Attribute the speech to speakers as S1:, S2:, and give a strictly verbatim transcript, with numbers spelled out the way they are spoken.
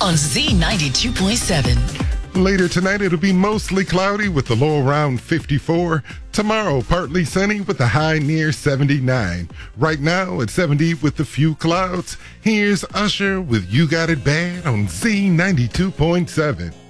S1: on Z ninety-two point seven.
S2: Later tonight, it'll be mostly cloudy with the low around fifty-four. Tomorrow, partly sunny with the high near seventy-nine. Right now, at seventy with a few clouds. Here's Usher with You Got It Bad on Z ninety-two point seven.